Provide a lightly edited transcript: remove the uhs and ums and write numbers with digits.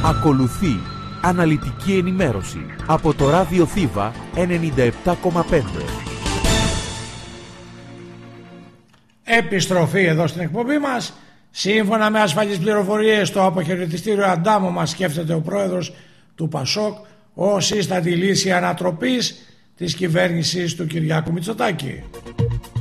Ακολουθεί αναλυτική ενημέρωση από το Ράδιο Θήβα 97,5. Επιστροφή εδώ στην εκπομπή μας. Σύμφωνα με ασφαλείς πληροφορίες, στο αποχαιρετιστήριο Αντάμο μας σκέφτεται ο πρόεδρος του ΠΑΣΟΚ ως ίστατη λύση ανατροπής της κυβέρνησης του Κυριάκου Μητσοτάκη.